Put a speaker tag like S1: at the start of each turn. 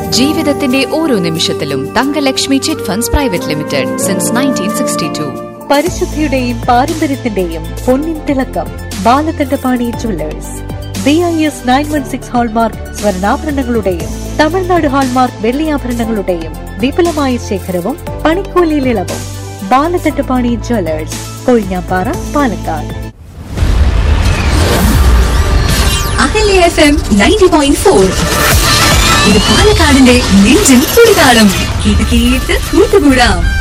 S1: ജീവിതത്തിന്റെ ഓരോ നിമിഷത്തിലും Thankalakshmi chit funds private limited since 1962.
S2: പരിശുദ്ധിയുടെയും പാരമ്പര്യത്തിന്റെയും പൊന്നിൻ തിളക്കം Balakandapani jewellers. BIS 916 hallmark സ്വർണ്ണാഭരണങ്ങളുടെയും Tamil Nadu hallmark വെള്ളിയാഭരണങ്ങളുടെയും വിപുലമായ ശേഖരവും പണിക്കൂലിയിൽ ഇളവും. ബാലകണ്ഠപാണി ജുവല്ലേഴ്സ്, കൊഴിഞ്ഞാപ്പാറ, പാലക്കാട്.
S3: അഹല്യ FM 90.4. ഇത് പാലക്കാടിന്റെ നെഞ്ചിൻ തുടിതാളം. കേട്ട് കൂട്ടുകൂടാം.